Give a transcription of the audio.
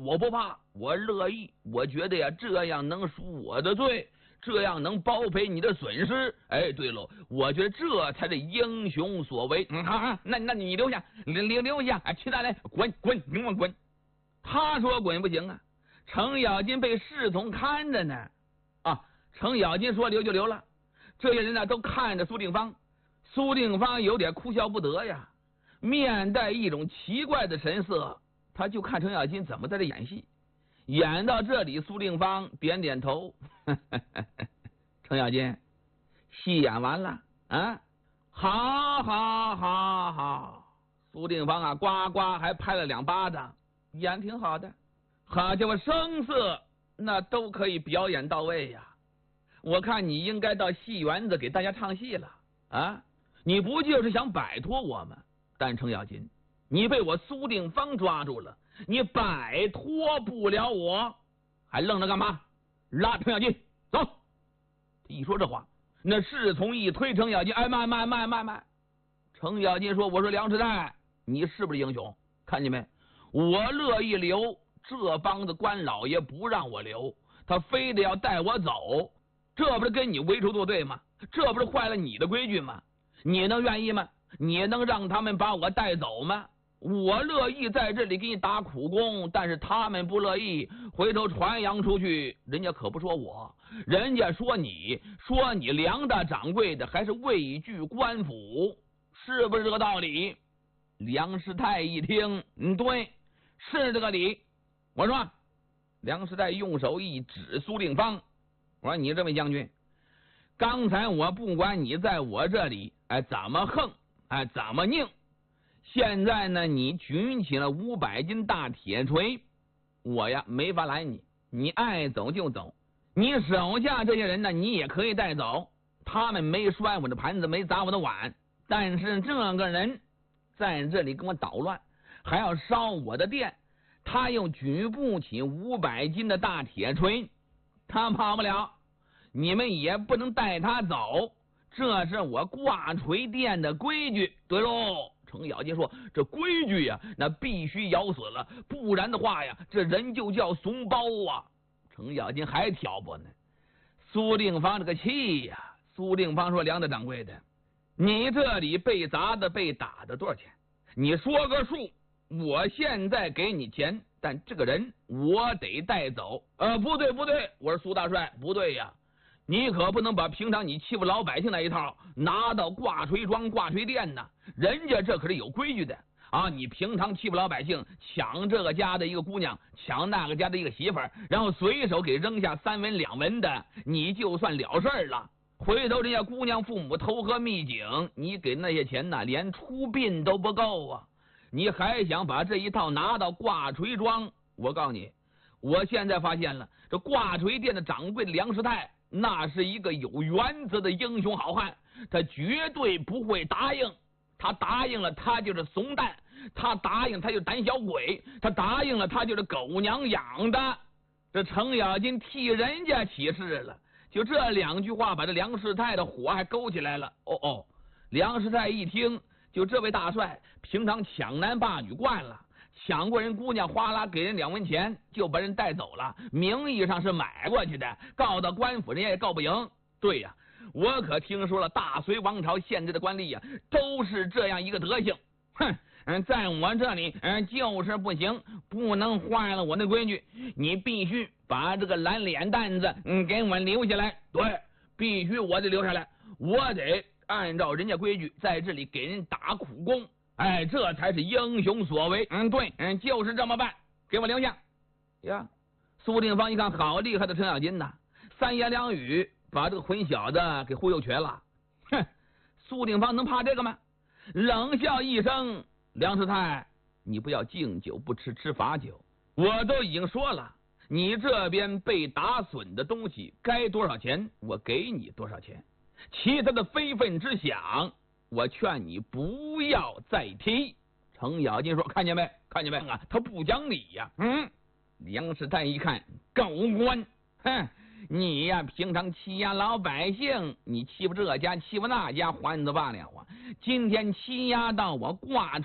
我不怕，我乐意，我觉得呀，这样能赎我的罪，这样能包赔你的损失。哎，对喽，我觉得这才是英雄所为。好，那你留下，留下，哎，其他人滚，给我滚！他说滚不行啊，程咬金被侍从看着呢。啊，程咬金说留就留了。这些人呢都看着苏定方，苏定方有点哭笑不得呀，面带一种奇怪的神色，他就看程咬金怎么在这演戏。演到这里，苏定方点点头，程咬金，戏演完了啊，好。苏定方啊，呱呱还拍了2巴掌，演挺好的。好家伙，声色那都可以表演到位呀。我看你应该到戏园子给大家唱戏了啊！你不就是想摆脱我吗？但程咬金，你被我苏定方抓住了，你摆脱不了我，还愣着干嘛？拉程咬金走！一说这话，那侍从一推程咬金，哎，慢！程咬金说：“我说梁世泰，你是不是英雄？看见没？我乐意留，这帮子官老爷不让我留，他非得要带我走。”这不是跟你为仇作对吗？这不是坏了你的规矩吗？你能愿意吗？你能让他们把我带走吗？我乐意在这里给你打苦工，但是他们不乐意，回头传扬出去，人家可不说我，人家说你梁大掌柜的还是畏惧官府，是不是这个道理？梁世泰一听，对，是这个理。我说，梁世泰用手一指苏定方，我说你这位将军，刚才我不管你在我这里怎么横怎么拧，现在呢你举起了500斤大铁锤，我呀没法拦你，你爱走就走。你手下这些人呢，你也可以带走，他们没摔我的盘子，没砸我的碗，但是这个人在这里跟我捣乱，还要烧我的店，他又举不起500斤的大铁锤，他跑不了，你们也不能带他走，这是我挂锤店的规矩。对喽，程咬金说，这规矩呀，那必须咬死了，不然的话呀，这人就叫怂包啊。程咬金还挑拨呢。苏定方这个气呀，苏定方说，梁大掌柜的，你这里被砸的被打的多少钱？你说个数，我现在给你钱，但这个人我得带走。不对，我说苏大帅，不对呀，你可不能把平常你欺负老百姓那一套拿到挂锤庄挂锤店呢，人家这可是有规矩的啊！你平常欺负老百姓，抢这个家的一个姑娘，抢那个家的一个媳妇儿，然后随手给扔下3文2文的，你就算了事儿了。回头人家姑娘父母投河秘井，你给那些钱呢，连出殡都不够啊！你还想把这一套拿到挂锤庄？我告诉你，我现在发现了，这挂锤店的掌柜的梁世泰，那是一个有原则的英雄好汉，他绝对不会答应。他答应了，他就是怂蛋；他答应，他就是胆小鬼；他答应了，他就是狗娘养的。这程咬金替人家起誓了，就这2句话，把这梁世泰的火还勾起来了。梁世泰一听，就这位大帅平常抢男霸女惯了，抢过人姑娘，哗啦给人2文钱就把人带走了，名义上是买过去的，告到官府人家也告不赢。对呀，我可听说了，大隋王朝现在的官吏呀，都是这样一个德行。在我这里就是不行，不能坏了我的规矩，你必须把这个蓝脸蛋子给我留下来。对，必须我得留下来，我得按照人家规矩在这里给人打苦工，这才是英雄所为。对，就是这么办，给我留下呀。苏定方一看，好厉害的程咬金呐，3言2语把这个混小子给忽悠瘸了。苏定方能怕这个吗？冷笑一声，梁世泰，你不要敬酒不吃吃罚酒，我都已经说了，你这边被打损的东西该多少钱我给你多少钱，其他的非分之想我劝你不要再提。程咬金说，看见没啊，他不讲理呀。梁世泰一看，狗官，你呀平常欺压老百姓，你欺负这家欺负那家还则罢了啊，今天欺压到我挂